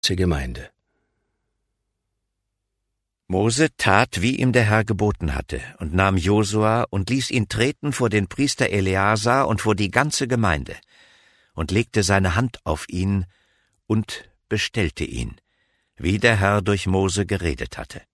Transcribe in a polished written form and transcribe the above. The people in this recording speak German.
zur Gemeinde. Mose tat, wie ihm der Herr geboten hatte, und nahm Josua und ließ ihn treten vor den Priester Eleazar und vor die ganze Gemeinde, und legte seine Hand auf ihn und bestellte ihn, wie der Herr durch Mose geredet hatte.